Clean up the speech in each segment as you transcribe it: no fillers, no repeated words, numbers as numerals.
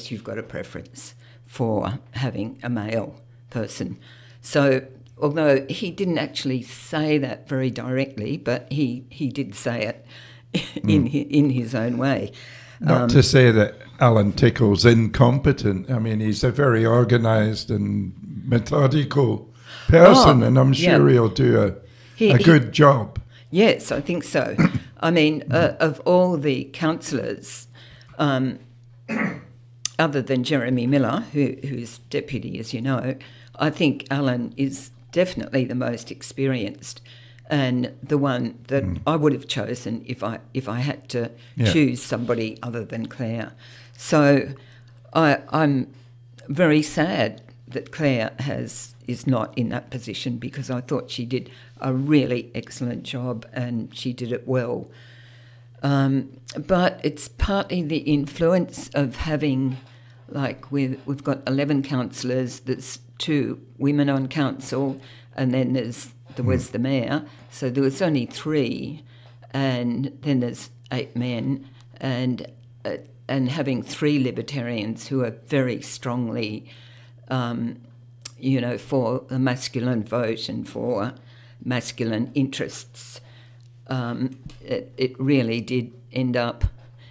course, you've got a preference for having a male person. So although he didn't actually say that very directly, but he did say it in his own way. Not to say that Alan Tickle's incompetent. I mean, he's a very organised and methodical person, and I'm sure he'll do a good job. Yes, I think so. I mean, of all the councillors, other than Jeremy Miller, who's deputy, as you know, I think Alan is definitely the most experienced and the one that I would have chosen if I had to choose somebody other than Claire. So I'm very sad that Claire is not in that position, because I thought she did a really excellent job and she did it well. But it's partly the influence of having, like, we've got 11 councillors, there's 2 women on council, and then there was the mayor, so there was only 3, and then there's 8 men, and having 3 libertarians who are very strongly, for the masculine vote and for masculine interests. It really did end up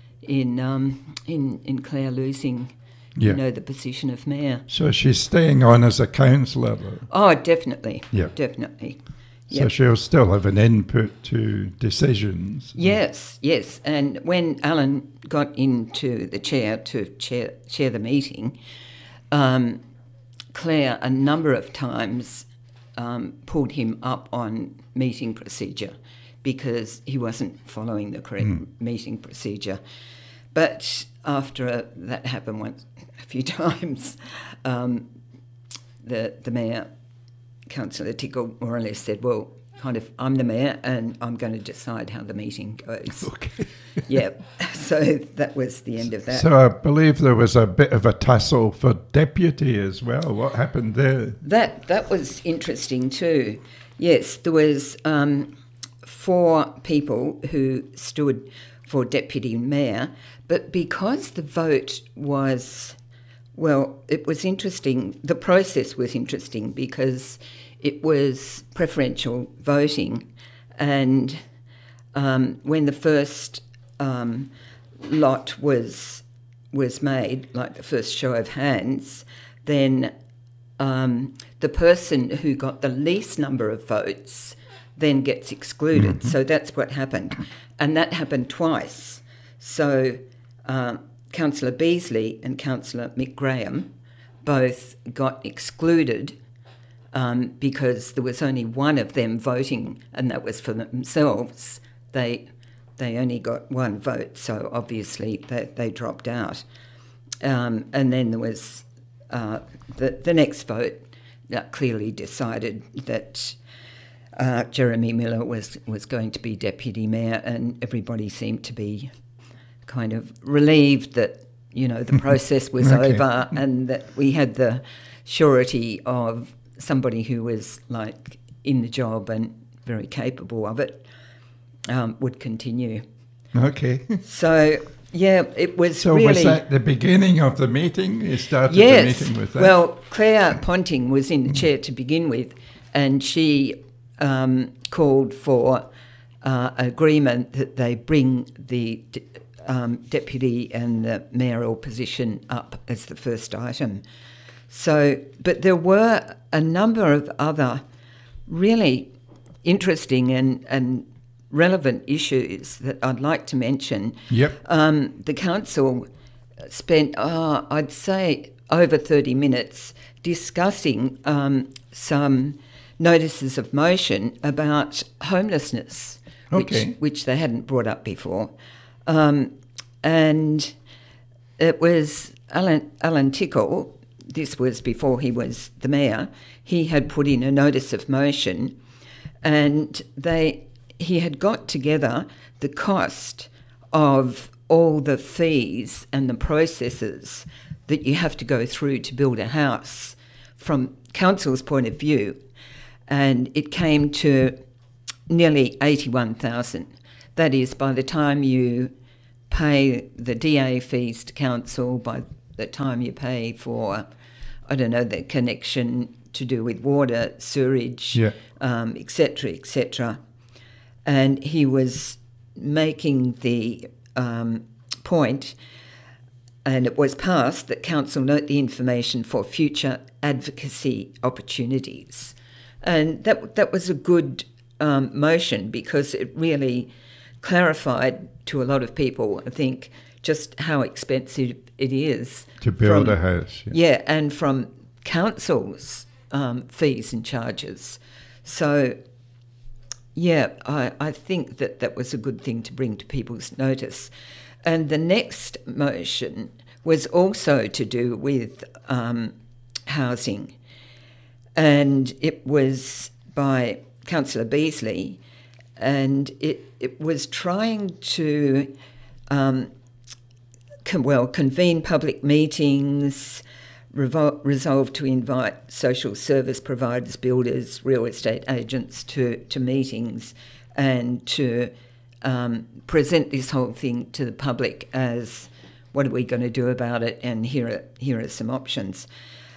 in Claire losing, the position of mayor. So she's staying on as a councillor? Oh, definitely. Yeah. Definitely. So she'll still have an input to decisions. Yes. And when Alan got into the chair to chair the meeting, Claire a number of times pulled him up on meeting procedure because he wasn't following the correct meeting procedure. But after that happened a few times, the mayor, Councillor Tickle, more or less said, well, kind of, I'm the mayor and I'm going to decide how the meeting goes. Okay. Yeah, so that was the end of that. So I believe there was a bit of a tussle for deputy as well. What happened there? That was interesting too. Yes, there was 4 people who stood for deputy mayor, but because the vote was, well, it was interesting. The process was interesting because it was preferential voting, and when the first lot was made, like the first show of hands, then the person who got the least number of votes then gets excluded. Mm-hmm. So that's what happened. And that happened twice. So Councillor Beasley and Councillor Mick Graham both got excluded because there was only one of them voting, and that was for themselves. They only got 1 vote, so obviously they dropped out. And then there was the next vote that clearly decided that Jeremy Miller was going to be deputy mayor, and everybody seemed to be kind of relieved that, the process was over and that we had the surety of somebody who was, like, in the job and very capable of it would continue. Okay. So, yeah, it was so really... So was that the beginning of the meeting? You started the meeting with that? Well, Claire Ponting was in the chair to begin with, and she called for agreement that they bring the deputy and the mayoral position up as the first item. So, but there were a number of other really interesting and relevant issues that I'd like to mention. Yep. The council spent, I'd say, over 30 minutes discussing some notices of motion about homelessness, which they hadn't brought up before. And it was Alan Tickle, this was before he was the mayor, he had put in a notice of motion, and he had got together the cost of all the fees and the processes that you have to go through to build a house from council's point of view, and it came to nearly 81,000. That is, by the time you pay the DA fees to council, by the time you pay for, I don't know, the connection to do with water, sewerage, et cetera, et cetera. And he was making the point, and it was passed, that council note the information for future advocacy opportunities. And that was a good motion, because it really clarified to a lot of people, I think, just how expensive it is to build a house. Yeah, and from councils' fees and charges. So, yeah, I think that was a good thing to bring to people's notice. And the next motion was also to do with housing. And it was by Councillor Beazley, and it was trying to convene public meetings, resolve to invite social service providers, builders, real estate agents to meetings, and to present this whole thing to the public as, what are we going to do about it, and here are some options.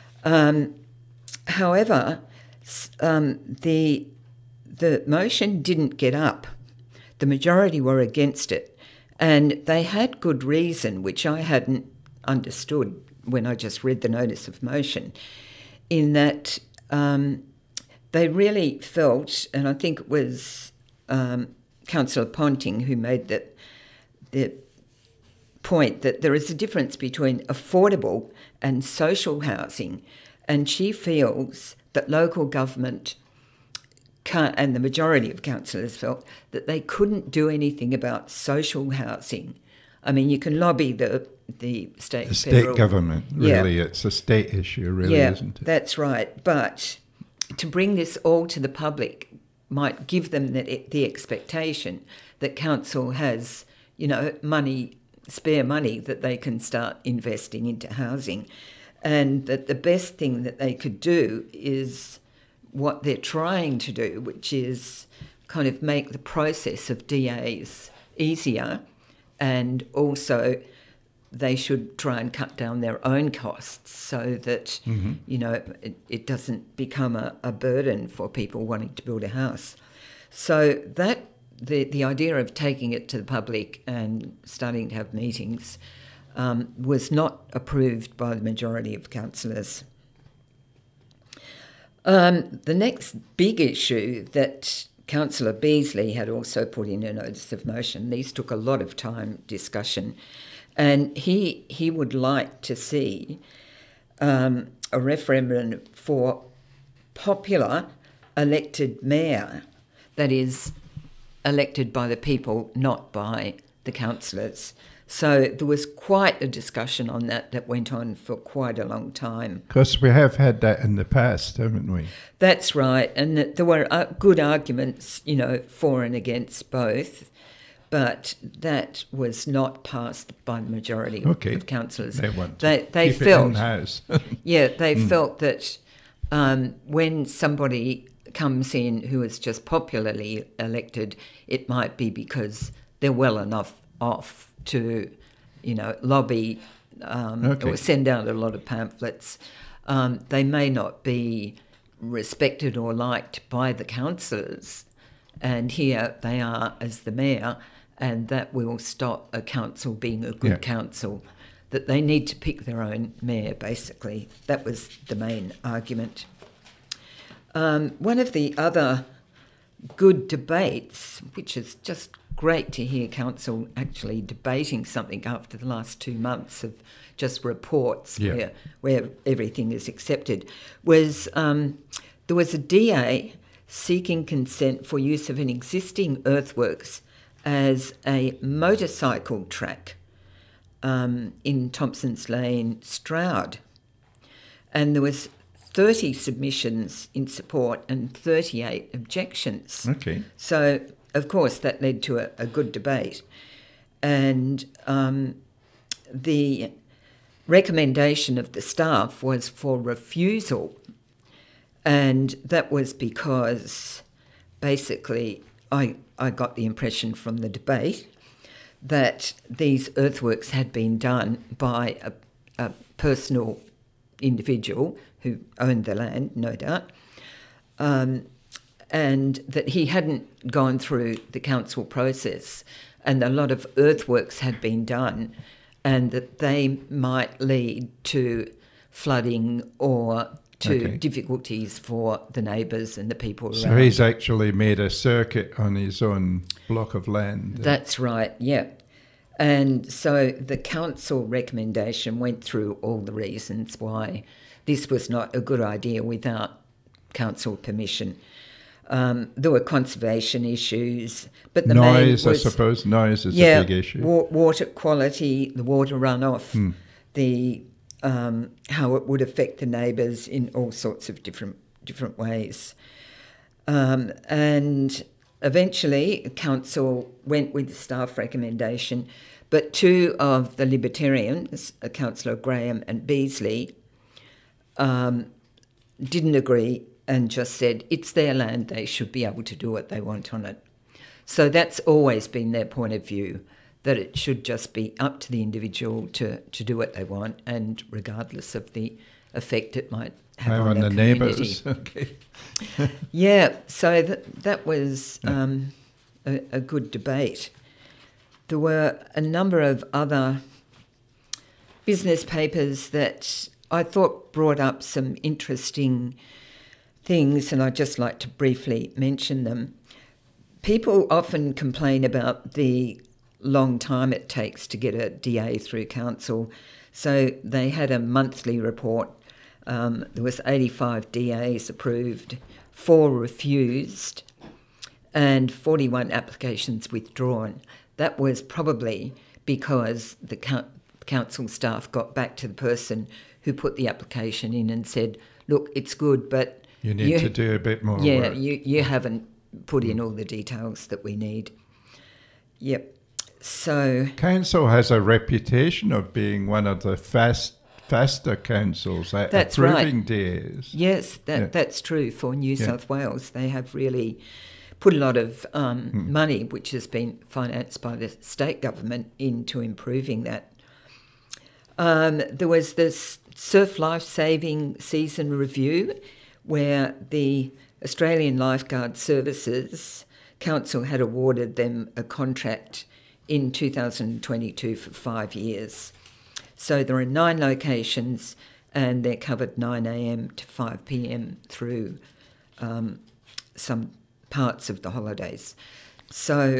However, the motion didn't get up. The majority were against it, and they had good reason, which I hadn't understood when I just read the notice of motion, in that they really felt, and I think it was Councillor Ponting who made the point, that there is a difference between affordable and social housing, and she feels that local government can't, and the majority of councillors felt that they couldn't do anything about social housing. I mean, you can lobby the state, the state government, really. It's a state issue, really, isn't it? That's right. But to bring this all to the public might give them the expectation that council has, spare money that they can start investing into housing, and that the best thing that they could do is what they're trying to do, which is kind of make the process of DAs easier, and also they should try and cut down their own costs so that, it doesn't become a burden for people wanting to build a house. So that the idea of taking it to the public and starting to have meetings was not approved by the majority of councillors. The next big issue that Councillor Beazley had also put in a notice of motion, these took a lot of time, discussion, and he would like to see a referendum for popular elected mayor, that is, elected by the people, not by the councillors. So there was quite a discussion on that went on for quite a long time. Because we have had that in the past, haven't we? That's right. And there were good arguments, for and against both. But that was not passed by the majority of councillors. They want they keep felt, it in-house. they felt that when somebody comes in who is just popularly elected, it might be because they're well enough off to, lobby or send out a lot of pamphlets. They may not be respected or liked by the councillors, and here they are as the mayor, and that will stop a council being a good council, that they need to pick their own mayor, basically. That was the main argument. One of the other good debates, which is just great to hear council actually debating something after the last 2 months of just reports where everything is accepted, was there was a DA seeking consent for use of an existing earthworks as a motorcycle track in Thompson's Lane, Stroud. And there was 30 submissions in support and 38 objections. Okay. So, of course, that led to a good debate. And the recommendation of the staff was for refusal. And that was because, basically, I got the impression from the debate that these earthworks had been done by a personal individual who owned the land, no doubt, and that he hadn't gone through the council process, and a lot of earthworks had been done, and that they might lead to flooding or to difficulties for the neighbours and the people around. So he's actually made a circuit on his own block of land. That's right, yeah. And so the council recommendation went through all the reasons why this was not a good idea without council permission. There were conservation issues, but the main was, I suppose. Noise is a big issue. Water quality, the water runoff, the how it would affect the neighbours in all sorts of different ways. And eventually, council went with the staff recommendation, but two of the Libertarians, Councillor Graham and Beasley, didn't agree and just said it's their land, they should be able to do what they want on it. So that's always been their point of view, that it should just be up to the individual to do what they want, and regardless of the effect it might have on the community. Neighbours. Okay. Yeah, so that was a good debate. There were a number of other business papers that I thought brought up some interesting things, and I'd just like to briefly mention them. People often complain about the long time it takes to get a DA through council. So they had a monthly report. There was 85 DAs approved, 4 refused, and 41 applications withdrawn. That was probably because the council staff got back to the person who put the application in and said, look, it's good, but you need to do a bit more work. Yeah, you haven't put in all the details that we need. Yep. So council has a reputation of being one of the faster councils at approving DAs. Yes, that's true for New South Wales. They have really put a lot of money, which has been financed by the state government, into improving that. There was this Surf Life Saving Season Review, where the Australian Lifeguard Services Council had awarded them a contract in 2022 for 5 years. So there are 9 locations, and they're covered 9 a.m. to 5 p.m. through some parts of the holidays. So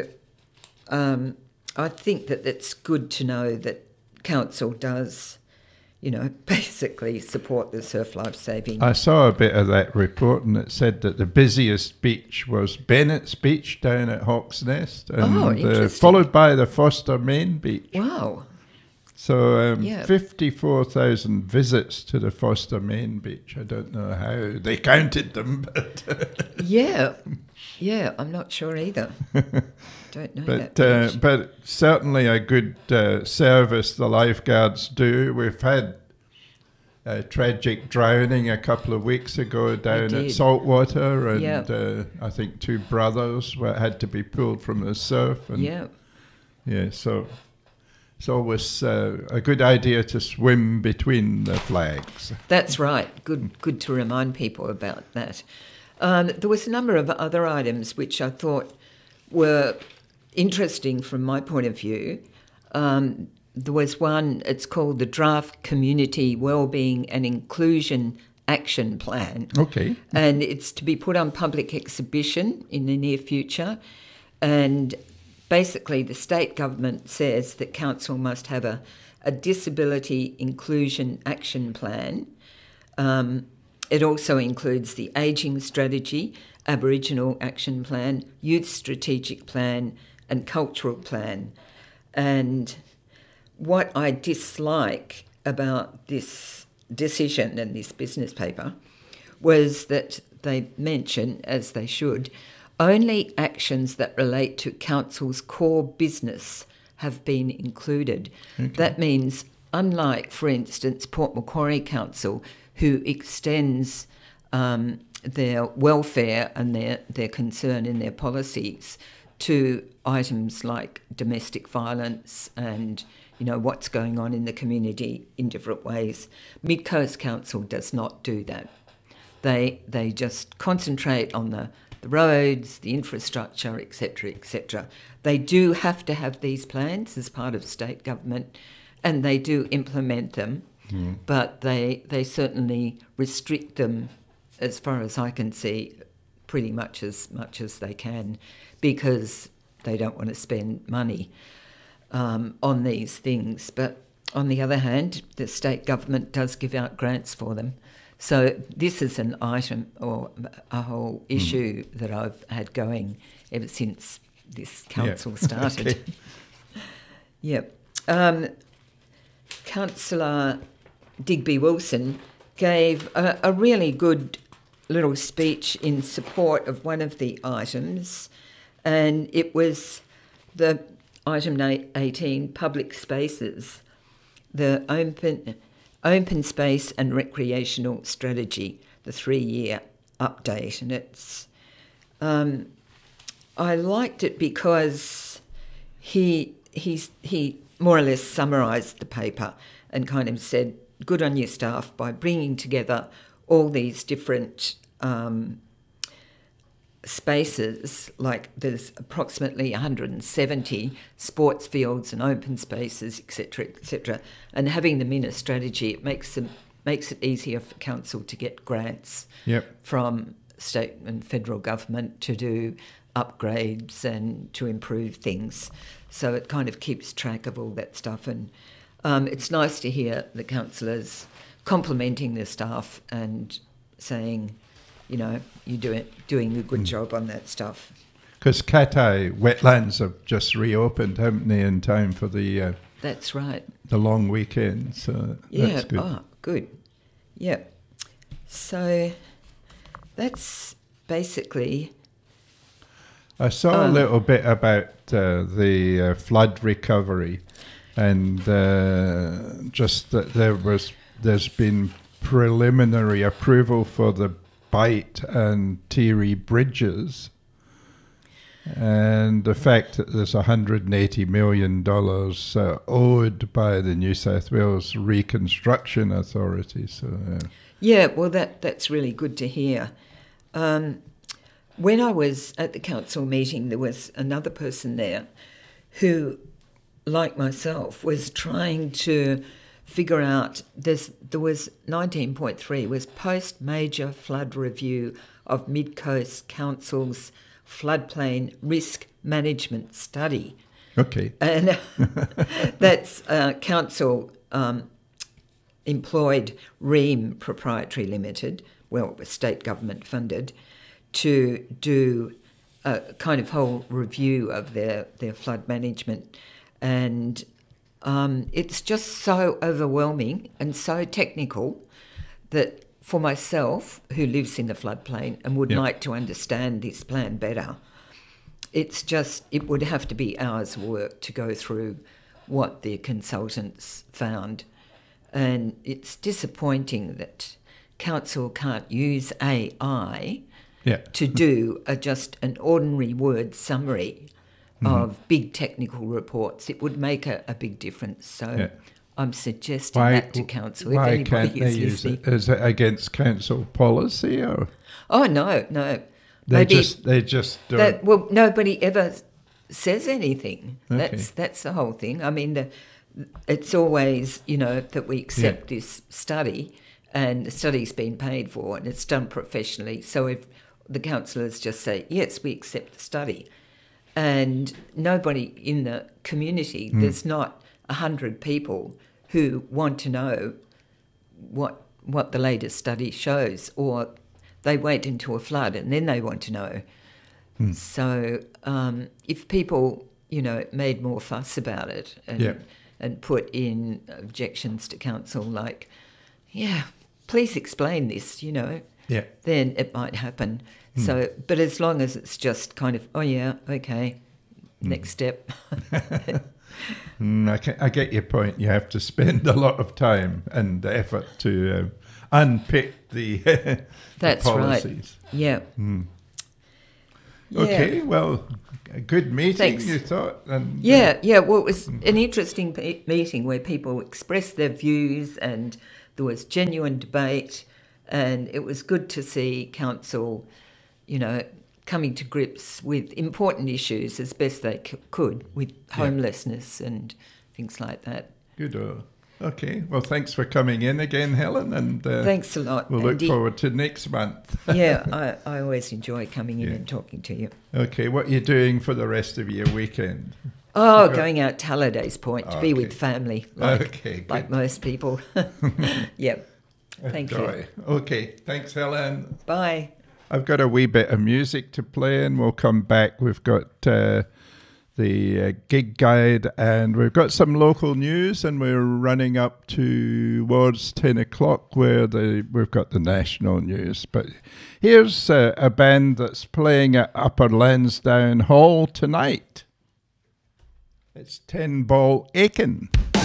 I think that it's good to know that council does, basically support the surf life saving. I saw a bit of that report, and it said that the busiest beach was Bennett's Beach down at Hawk's Nest, and followed by the Foster Main Beach. Wow. So 54,000 visits to the Foster Main Beach. I don't know how they counted them, but yeah, I'm not sure either. Don't know that. But certainly a good service the lifeguards do. We've had a tragic drowning a couple of weeks ago down at Saltwater, and I think 2 brothers had to be pulled from the surf. And so it's always a good idea to swim between the flags. That's right. Good to remind people about that. There was a number of other items which I thought were interesting from my point of view. There was one, it's called the Draft Community Wellbeing and Inclusion Action Plan. Okay. And it's to be put on public exhibition in the near future. And basically the state government says that council must have a disability inclusion action plan. It also includes the ageing strategy, Aboriginal action plan, youth strategic plan, and cultural plan. And what I dislike about this decision and this business paper was that they mention, as they should, only actions that relate to council's core business have been included. Okay. That means, unlike, for instance, Port Macquarie Council, who extends their welfare and their concern in their policies to items like domestic violence and what's going on in the community in different ways. Mid Coast Council does not do that. They just concentrate on the roads, the infrastructure, etc., etc. They do have to have these plans as part of state government, and they do implement them, but they certainly restrict them, as far as I can see, pretty much as they can, because they don't want to spend money on these things. But on the other hand, the state government does give out grants for them. So this is an item or a whole issue that I've had going ever since this council started. Okay. Yep. Councillor Digby Wilson gave a really good little speech in support of one of the items, and it was the item 18, public spaces, the open space and recreational strategy, the 3-year update. And it's I liked it because he more or less summarised the paper and kind of said, good on your staff by bringing together all these different spaces. Like there's approximately 170 sports fields and open spaces, etc., and having them in a strategy, it makes it easier for council to get grants from state and federal government to do upgrades and to improve things. So it kind of keeps track of all that stuff, and it's nice to hear the councillors complimenting their staff and saying, you're doing a good job on that stuff. Because Katai wetlands have just reopened, haven't they, in time for the that's right, the long weekend. So that's good. Oh, good. Yeah. So that's basically. I saw a little bit about the flood recovery, and just that there's been preliminary approval for the Bight and Teary bridges, and the fact that there's $180 million owed by the New South Wales Reconstruction Authority. So well, that's really good to hear. When I was at the council meeting, there was another person there who, like myself, was trying to figure out, there was 19.3 was post-major flood review of Mid-Coast Council's floodplain risk management study. Okay. And that's council employed Ream Proprietary Limited, well, it was state government funded, to do a kind of whole review of their flood management. And it's just so overwhelming and so technical that for myself, who lives in the floodplain and would like to understand this plan better, it would have to be hours of work to go through what the consultants found. And it's disappointing that council can't use AI to do just an ordinary word summary of big technical reports. It would make a big difference. So I'm suggesting that to council. Why if anybody can't they use it? Is it against council policy or? Oh no. They just do it. Well, nobody ever says anything. Okay. That's the whole thing. I mean, it's always that we accept this study, and the study's been paid for and it's done professionally. So if the councillors just say yes, we accept the study. And nobody in the community, there's not 100 people who want to know what the latest study shows, or they wait until a flood and then they want to know. So if people, made more fuss about it and put in objections to council like, please explain this, then it might happen. So, but as long as it's just kind of, next step. I get your point. You have to spend a lot of time and effort to unpick the That's policies. Right. Yeah. Okay, well, a good meeting, Thanks. You thought? And, yeah. Well, it was an interesting meeting where people expressed their views and there was genuine debate, and it was good to see council, coming to grips with important issues as best they could with homelessness and things like that. Good. Okay, well, thanks for coming in again, Helen, and thanks a lot. We'll look forward to next month. Yeah, I always enjoy coming in and talking to you. Okay, what are you doing for the rest of your weekend? Oh, going out to Halliday's Point to be with family, like most people. Yep. Thank you. Okay, thanks, Helen. Bye. I've got a wee bit of music to play and we'll come back. We've got the gig guide and we've got some local news, and we're running up towards 10 o'clock where we've got the national news. But here's a band that's playing at Upper Lansdowne Hall tonight. It's 10 Ball Aiken.